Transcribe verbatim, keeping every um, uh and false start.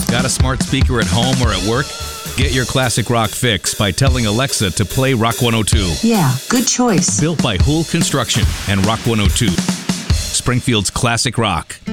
Got a smart speaker at home or at work? Get your classic rock fix by telling Alexa to play Rock one oh two. Yeah, good choice. Built by Hool Construction and Rock one oh two. Springfield's classic rock.